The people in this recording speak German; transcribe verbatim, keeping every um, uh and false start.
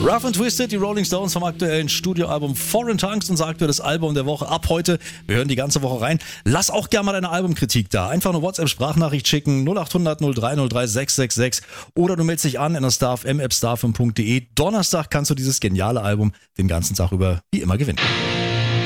Rough and Twisted, die Rolling Stones vom aktuellen Studioalbum Foreign Tongues, unser aktuelles Album der Woche ab heute. Wir hören die ganze Woche rein. Lass auch gerne mal deine Albumkritik da. Einfach eine WhatsApp-Sprachnachricht schicken, null acht hundert null drei null drei sechs sechs sechs oder du meldest dich an in der Star F M App starfm punkt de. Donnerstag kannst du dieses geniale Album den ganzen Tag über wie immer gewinnen.